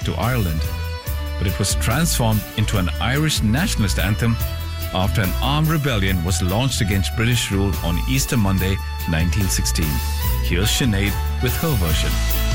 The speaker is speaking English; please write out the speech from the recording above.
to Ireland, but it was transformed into an Irish nationalist anthem after an armed rebellion was launched against British rule on Easter Monday, 1916. Here's Sinead with her version.